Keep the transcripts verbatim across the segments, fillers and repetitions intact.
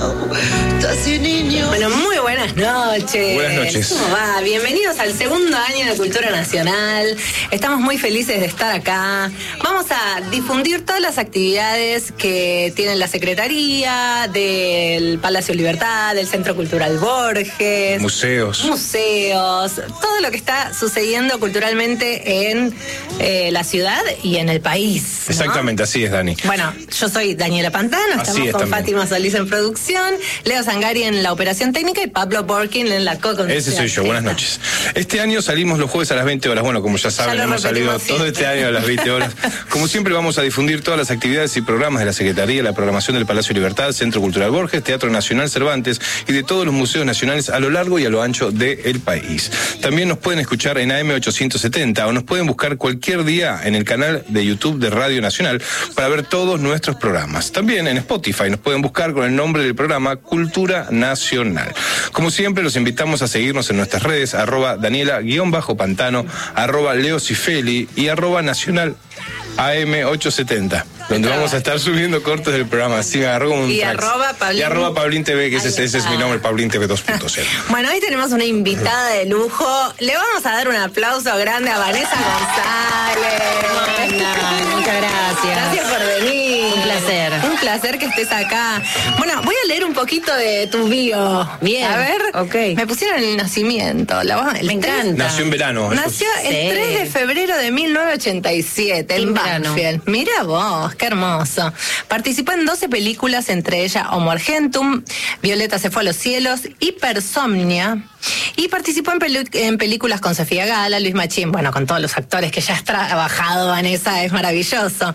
Bueno, muy buenas noches. Buenas noches. ¿Cómo va? Bienvenidos al segundo año de Cultura Nacional. Estamos muy felices de estar acá. Vamos a difundir todas las actividades que tiene la Secretaría, del Palacio Libertad, del Centro Cultural Borges. Museos. Museos. Todo lo que está sucediendo culturalmente en eh, la ciudad y en el país, ¿no? Exactamente, así es, Dani. Bueno, yo soy Daniela Pantano, Así estamos es, con también. Fátima Solís en producción, Leo Zangari en la operación técnica y Pablo Borkin en la co-conducción. Ese soy yo, buenas noches. Este año salimos los jueves a las veinte horas. Bueno, como ya saben, Ya lo hemos salido repetimos todo este año a las veinte horas. Como siempre, vamos a difundir todas las actividades y programas de la Secretaría, la programación del Palacio Libertad, Centro Cultural Borges, Teatro Nacional Cervantes y de todos los museos nacionales a lo largo y a lo ancho del país. También nos pueden escuchar en A M ochocientos setenta o nos pueden buscar cualquier día en el canal de YouTube de Radio Nacional para ver todos nuestros programas. También en Spotify nos pueden buscar con el nombre del programa Cultura Nacional. Como siempre, los invitamos a seguirnos en nuestras redes, arroba Daniela-Pantano, arroba Leo Cifeli y arroba Nacional A M ochocientos setenta, donde vamos a estar subiendo cortos del programa. Así me agarró como un Y trax. arroba Pablín. Y arroba Pablín T V, que ese, Ahí ese es está. mi nombre, Pablín T V dos punto cero. Bueno, hoy tenemos una invitada de lujo. Le vamos a dar un aplauso grande a Vanessa González. Hola, muchas gracias. Gracias por venir. Un placer. Un placer que estés acá. Bueno, voy a leer un poquito de tu bio. Bien, A ver, ok. me pusieron el nacimiento. La, el Me tres- encanta. Nació en verano. Nació el Sí. tres de febrero de mil novecientos ochenta y siete en En verano. Banfield. Mira vos, qué hermoso. Participó en doce películas, entre ellas Homo Argentum, Violeta se fue a los cielos, Hipersomnia. Y participó en, pelu- en películas con Sofía Gala, Luis Machín, bueno, con todos los actores que ya has trabajado, Vanessa, es maravilloso.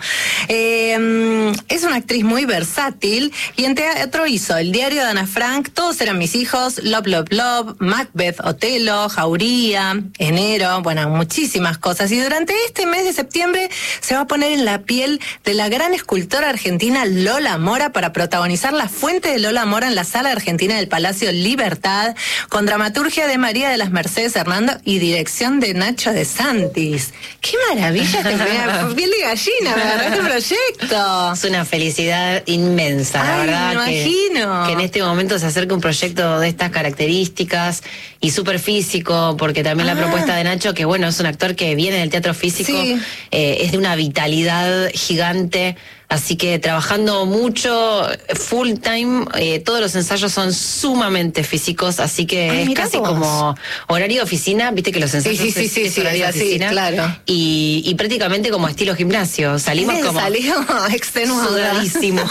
Eh, es una actriz muy versátil y en teatro hizo El diario de Ana Frank, Todos eran mis hijos, Love, Love, Love, Macbeth, Otelo, Jauría, Enero, bueno, muchísimas cosas. Y durante este mes de septiembre se va a poner en la piel de la gran escultora argentina Lola Mora para protagonizar La Fuente de Lola Mora en la Sala Argentina del Palacio Libertad, con dramaturgia de María de las Mercedes Hernando y dirección de Nacho de Santis. ¡Qué maravilla! Te me piel de gallina, me agarró este proyecto. Es una felicidad inmensa, la Ay, verdad. me que, imagino. que en este momento se acerque un proyecto de estas características y súper físico, porque también Ah. la propuesta de Nacho, que bueno, es un actor que viene del teatro físico, Sí. eh, es de una vitalidad gigante. Así que trabajando mucho, full time, eh, todos los ensayos son sumamente físicos, así que Ay, es mirá casi vos. como horario de oficina, viste que los ensayos sí, sí, es, sí, es sí, horario de sí, oficina. claro. Y, y prácticamente como estilo gimnasio, salimos Bien, como salió extenuada. sudadísimos.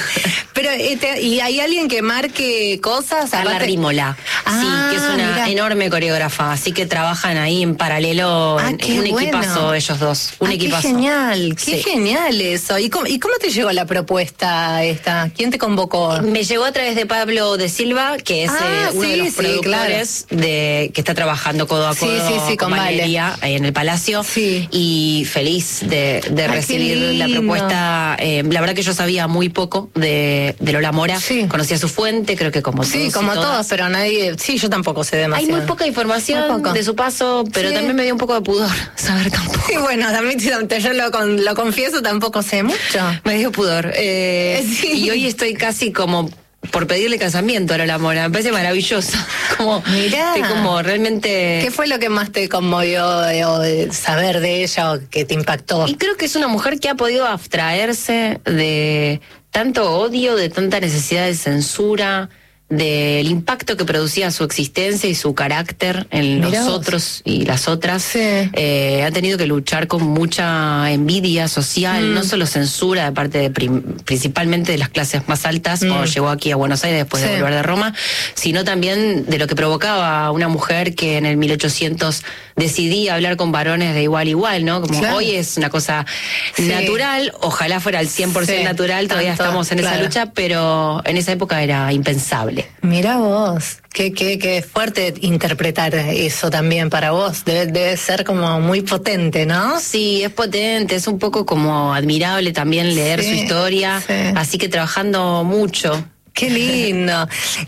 Pero, eh, te- ¿y hay alguien que marque cosas? Carla Aparte- Rímola, Ah, sí, que es una mirá. enorme coreógrafa, así que trabajan ahí en paralelo, Ah, en, qué en un bueno. equipazo ellos dos, un Ah, equipazo. Qué genial, qué Sí. genial eso. ¿Y cómo, ¿Y cómo te llegó la propuesta esta? ¿Quién te convocó? Me llegó a través de Pablo de Silva, que es Ah, eh, uno sí, de los sí, productores de, que está trabajando codo a Sí, codo sí, sí, con Vale. Valeria ahí en el Palacio. Sí. Y feliz de, de Ay, qué recibir la lindo. propuesta. Eh, la verdad que yo sabía muy poco de, de Lola Mora. Sí. Conocía su fuente, creo que como Sí, todos y como todas. todos, pero nadie. Sí, yo tampoco sé Hay demasiado. muy poca información Muy poco. de su paso, pero Sí. también me dio un poco de pudor saber tampoco. Y bueno, también te- yo lo, con- lo confieso, tampoco sé mucho. Me dio pudor. Eh, Sí. Y hoy estoy casi como por pedirle casamiento a Lola Mora. Me parece maravilloso. Como, Mirá. estoy como realmente... ¿Qué fue lo que más te conmovió de, o de saber de ella o que te impactó? Y creo que es una mujer que ha podido abstraerse de tanto odio, de tanta necesidad de censura, del impacto que producía su existencia y su carácter en Mirá los vos. otros y las otras. Sí. Eh, ha tenido que luchar con mucha envidia social, Mm. no solo censura de parte de prim- principalmente de las clases más altas, cuando llegó aquí a Buenos Aires después Sí. de volver de Roma, sino también de lo que provocaba una mujer que en el mil ochocientos decidía hablar con varones de igual a igual, ¿no? Como Claro. hoy es una cosa Sí. natural, ojalá fuera al cien por ciento Sí, natural, todavía tanto, estamos en esa claro. lucha, pero en esa época era impensable. Mira vos, qué, qué, qué fuerte interpretar eso también para vos. Debe, debe ser como muy potente, ¿no? Sí, es potente, es un poco como admirable también leer Sí, su historia, sí. así que trabajando mucho. Qué lindo.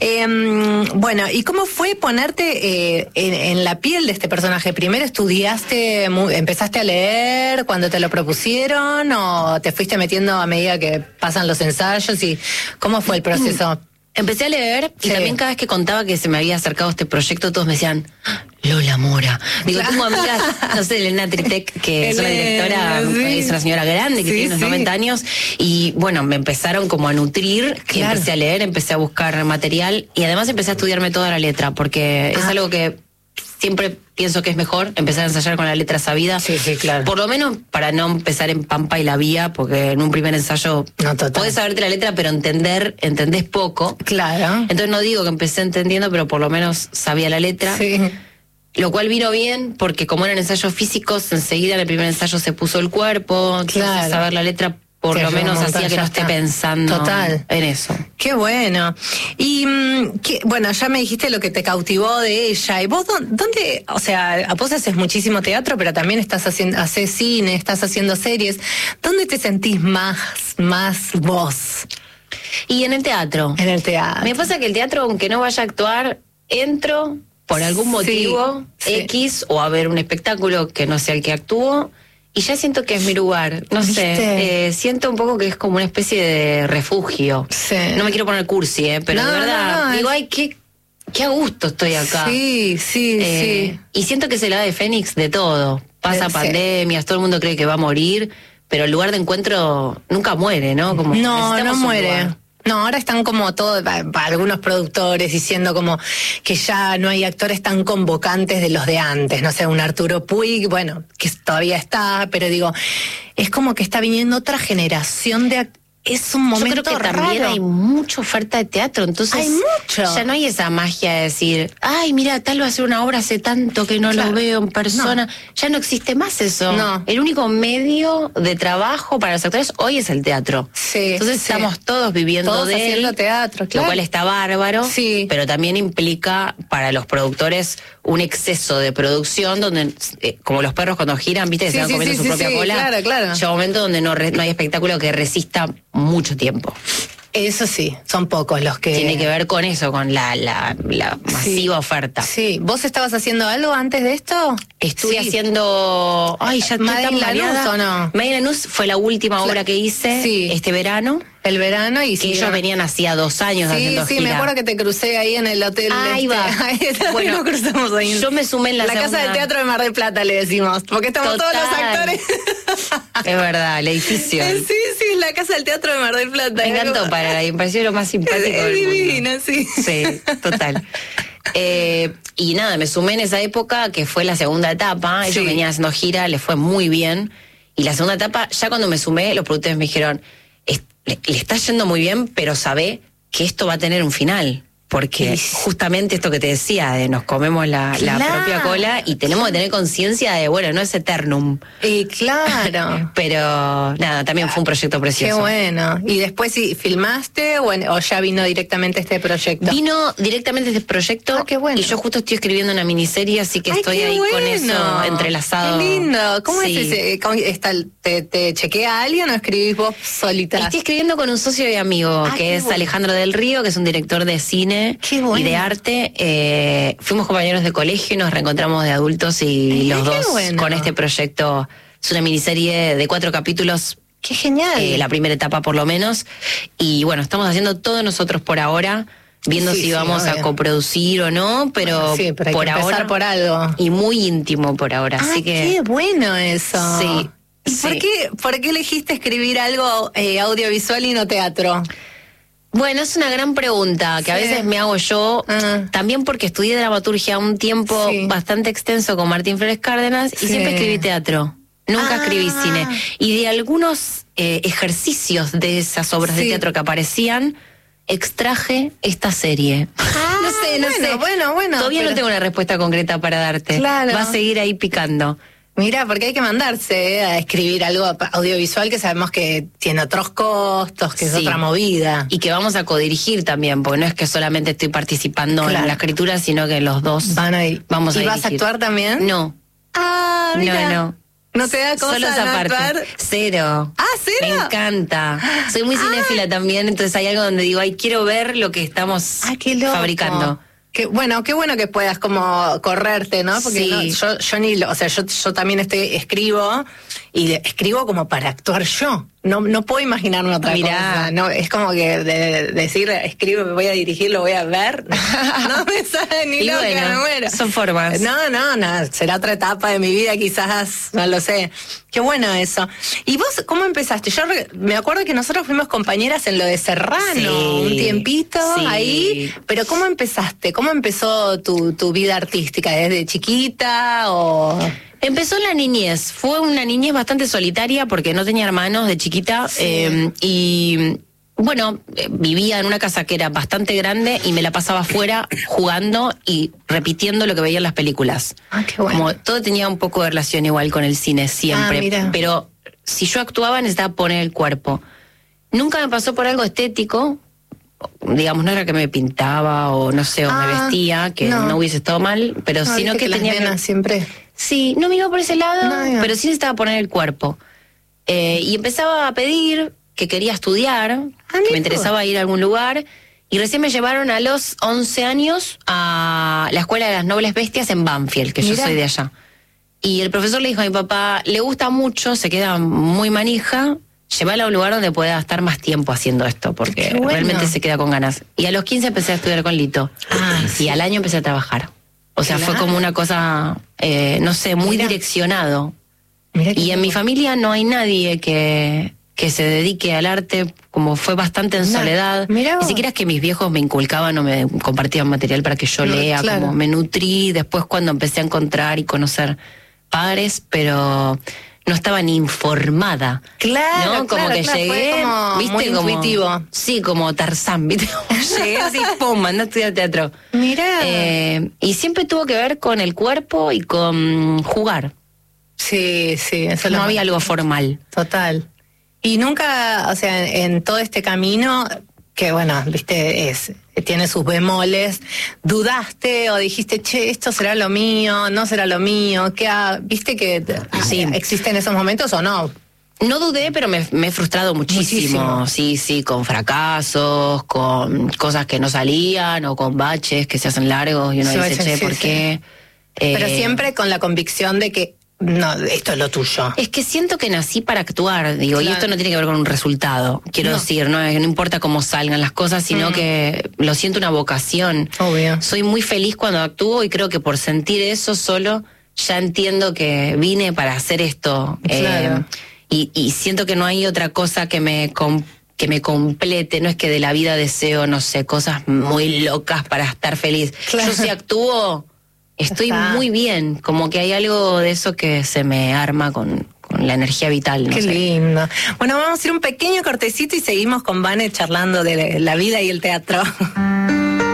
Eh, bueno, ¿y cómo fue ponerte eh, en, en la piel de este personaje? ¿Primero estudiaste, mu- empezaste a leer cuando te lo propusieron o te fuiste metiendo a medida que pasan los ensayos? ¿Y cómo fue el proceso? Empecé a leer y Sí. también cada vez que contaba que se me había acercado este proyecto, todos me decían, "Ah, Lola Mora". Digo, Claro. tengo amigas, no sé, Elena Tritek, que es una Elena, directora, sí. es una señora grande, que Sí, tiene unos sí. noventa años, y bueno, me empezaron como a nutrir, y Claro. empecé a leer, empecé a buscar material, y además empecé a estudiarme toda la letra, porque es Ah. algo que siempre pienso que es mejor empezar a ensayar con la letra sabida. Sí, sí, claro. Por lo menos para no empezar en Pampa y la Vía, porque en un primer ensayo No, total. podés saberte la letra, pero entender, entendés poco. Claro. Entonces no digo que empecé entendiendo, pero por lo menos sabía la letra. Sí. Lo cual vino bien, porque como eran ensayos físicos, enseguida en el primer ensayo se puso el cuerpo. Entonces Claro. saber la letra por Te lo ayuda un menos montón, hacía que ya no esté está. pensando Total. en eso. Qué bueno. Y mm, qué- bueno, ya me dijiste lo que te cautivó de ella. ¿Y vos dó- dónde, o sea, vos haces muchísimo teatro, pero también estás haciendo, haces cine, estás haciendo series. ¿Dónde te sentís más, más vos? Y en el teatro. En el teatro. Me pasa que el teatro, aunque no vaya a actuar, entro por algún Sí, motivo sí. X o a ver un espectáculo que no sea el que actúo y ya siento que es mi lugar. No ¿Viste? sé, eh, siento un poco que es como una especie de refugio. Sí. No me quiero poner cursi, eh, pero No, de verdad, no, no, digo, es- ay, qué, qué a gusto estoy acá. Sí, sí, Eh, sí. Y siento que es el ave fénix de todo. Pasa Sí. pandemias, todo el mundo cree que va a morir, pero el lugar de encuentro nunca muere, ¿no? Como No, no necesitamos un muere. lugar. No, ahora están como todos, pa- pa- algunos productores diciendo como que ya no hay actores tan convocantes de los de antes, no sé, un Arturo Puig, bueno, que todavía está, pero digo, es como que está viniendo otra generación de act- es un Yo momento creo que también raro. hay mucha oferta de teatro, entonces Hay mucho. ya no hay esa magia de decir, ay, mira, tal va a hacer una obra hace tanto que no Claro. lo veo en persona. No. Ya no existe más eso. No. El único medio de trabajo para los actores hoy es el teatro. Sí, Entonces sí. estamos todos viviendo Todos de haciendo él, teatro, claro. lo cual está bárbaro, Sí. pero también implica para los productores un exceso de producción donde, eh, como los perros cuando giran, viste, que Sí, se van sí, comiendo sí, su sí, propia sí, cola. claro, claro. Llega un momento donde no, re- no hay espectáculo que resista mucho tiempo. Eso sí, son pocos los que... Tiene que ver con eso, con la, la, la masiva oferta. Sí, ¿vos estabas haciendo algo antes de esto? Estuve Sí. haciendo. Ay, ya estoy Made tan in Lanús, mareada. ¿o no? Made in Lanús fue la última Cla- obra que hice Sí. este verano. El verano y Que sí, ellos venían hacía dos años Sí, haciendo sí, gira. me acuerdo que te crucé ahí en el hotel. Ahí este, va. Ahí está, Bueno, nos cruzamos ahí. yo me sumé en la La casa segunda- del teatro de Mar del Plata, le decimos, porque estamos todos los Total. actores. Es verdad, el edificio. Sí, sí, la casa del teatro de Mar del Plata. Me encantó para me pareció lo más simpático Es del mundo. divina, sí. Sí, total. Eh, y nada, me sumé en esa época, que fue la segunda etapa. Ellos Sí. venían haciendo gira, les fue muy bien. Y la segunda etapa, ya cuando me sumé, los productores me dijeron, "Es- le, le está yendo muy bien, pero sabe que esto va a tener un final. Porque Sí. justamente esto que te decía, de nos comemos la, la Claro. propia cola y tenemos que tener conciencia de, bueno, no es eternum. Y claro. Pero nada, también fue un proyecto Qué precioso. bueno. ¿Y después sí, filmaste o, en- o ya vino directamente este proyecto? Vino directamente este proyecto Ah, qué bueno. y yo justo estoy escribiendo una miniserie, así que Ay, estoy qué ahí con bueno. eso entrelazado. Qué lindo. ¿Cómo Sí. es ese? ¿Cómo está el- te, ¿Te chequea alguien o escribís vos solita? Estoy escribiendo con un socio y amigo, Ah, que qué es bueno. Alejandro del Río, que es un director de cine Qué bueno. y de arte. Eh, fuimos compañeros de colegio y nos reencontramos de adultos y Ay, los qué dos bueno. con este proyecto. Es una miniserie de cuatro capítulos, Qué genial. eh, la primera etapa por lo menos. Y bueno, estamos haciendo todo nosotros por ahora, viendo Sí, si sí, vamos a obvio. coproducir o no, pero Bueno, sí, pero hay por que empezar ahora por algo. y muy íntimo por ahora, Ah, así que qué bueno eso. Sí, ¿Y sí. por qué, por qué elegiste escribir algo eh, audiovisual y no teatro? bueno, es una gran pregunta que a Sí. veces me hago yo, Ah. también porque estudié dramaturgia un tiempo Sí. bastante extenso con Martín Flores Cárdenas Sí. y siempre escribí teatro. Nunca Ah. escribí cine. Y de algunos eh, ejercicios de esas obras de Sí. teatro que aparecían, extraje esta serie. no sé, no Ah, bueno, sé. bueno, bueno, Todavía pero- no tengo una respuesta concreta para darte. Claro. Va a seguir ahí picando. Mira, porque hay que mandarse eh, a escribir algo audiovisual que sabemos que tiene otros costos, que es Sí. otra movida. Y que vamos a codirigir también, porque no es que solamente estoy participando Claro. en la escritura, sino que los dos Van a ir. vamos a ¿Y vas a dirigir. actuar también? No, Ah, mira. no, no. ¿No te da cosa Solo esa no parte. actuar? Cero. Ah, ¿cero? Me encanta. Soy muy cinéfila también, entonces hay algo donde digo, ay, quiero ver lo que estamos Ah, qué loco. fabricando. Qué, bueno, qué bueno que puedas como correrte, ¿no? Porque Sí. no, yo, yo ni, lo- o sea, yo, yo también estoy, escribo y escribo como para actuar yo. No, no puedo imaginarme otra Mirá. cosa. No, es como que de, de decir, escribo, me voy a dirigir, lo voy a ver. No me sale ni Y loca, bueno, me muero. son formas. No, no, no. Será otra etapa de mi vida, quizás, no lo sé. Qué bueno eso. ¿Y vos cómo empezaste? Yo re- me acuerdo que nosotros fuimos compañeras en lo de Serrano, Sí, un tiempito sí. ahí. Pero ¿cómo empezaste? ¿Cómo empezó tu, tu vida artística? ¿Desde chiquita o...? Empezó en la niñez. Fue una niñez bastante solitaria porque no tenía hermanos de chiquita. Sí. eh, y bueno, eh, vivía en una casa que era bastante grande y me la pasaba afuera jugando y repitiendo lo que veía en las películas. Ah, qué bueno. Como todo tenía un poco de relación igual con el cine siempre. Ah, mira. Pero si yo actuaba necesitaba poner el cuerpo. Nunca me pasó por algo estético. Digamos, no era que me pintaba o no sé, o Ah, me vestía, que no, no. hubiese estado mal, pero No, sino viste que, las tenía que- nenas siempre... Sí, no me iba por ese lado, No, no. pero sí necesitaba poner el cuerpo. Eh, y empezaba a pedir que quería estudiar, que mira. me interesaba ir a algún lugar. Y recién me llevaron a los once años a la Escuela de las Nobles Bestias en Banfield, que yo Mira. soy de allá. Y el profesor le dijo a mi papá, le gusta mucho, se queda muy manija, llévala a un lugar donde pueda estar más tiempo haciendo esto, porque Qué bueno. realmente se queda con ganas. Y a los quince empecé a estudiar con Lito. Ah, y al año empecé a trabajar. O sea, Claro. fue como una cosa, eh, no sé, muy Mira. direccionado. Mira qué Y en mi loco. familia no hay nadie que, que se dedique al arte, como fue bastante en No, soledad. mirá Ni vos. siquiera es que mis viejos me inculcaban o me compartían material para que yo No, lea, claro. como me nutrí después cuando empecé a encontrar y conocer padres, pero no estaba ni informada. Claro, ¿no? Como claro, que claro, fue llegué, como viste, muy como, intuitivo. Sí, como Tarzán, ¿viste? Llegué así, pum, mandé a estudiar teatro. Mirá. Eh, y siempre tuvo que ver con el cuerpo y con jugar. Sí, sí, eso No lo- había algo formal. Total. Y nunca, o sea, en, en todo este camino, que bueno, viste, es tiene sus bemoles, ¿dudaste o dijiste, che, esto será lo mío, no será lo mío? ¿Qué ha- ¿Viste que Sí. existen esos momentos o no? No dudé, pero me, me he frustrado muchísimo. Muchísimo. Sí, sí, con fracasos, con cosas que no salían o con baches que se hacen largos y uno Sí, dice, sí, che, sí, ¿por sí. qué? Pero Eh, siempre con la convicción de que, no, esto es lo tuyo. Es que siento que nací para actuar, digo, y Claro. esto no tiene que ver con un resultado. Quiero No. decir, no, no importa cómo salgan las cosas, sino Mm. que lo siento una vocación. Obvio. Soy muy feliz cuando actúo y creo que por sentir eso solo ya entiendo que vine para hacer esto. Claro. Eh, y, y siento que no hay otra cosa que me com- que me complete. No es que de la vida deseo, no sé, cosas muy locas para estar feliz. Claro. Yo si actúo, estoy está. muy bien. Como que hay algo de eso que se me arma con, con la energía vital. No Qué sé. lindo. Bueno, vamos a ir un pequeño cortecito y seguimos con Vane charlando de la vida y el teatro.